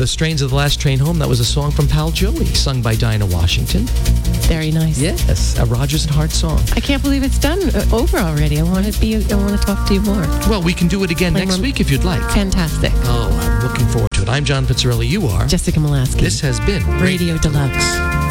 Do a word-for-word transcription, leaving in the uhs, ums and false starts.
the strains of The Last Train Home, that was a song from Pal Joey, sung by Dinah Washington. Very nice. Yes, a Rodgers and Hart song. I can't believe it's done uh, over already. I want to be. I want to talk to you more. Well, we can do it again Like next one- week if you'd like. Fantastic. Oh, I'm looking forward to it. I'm John Pizzarelli. You are. Jessica Molaski. This has been Radio Deluxe.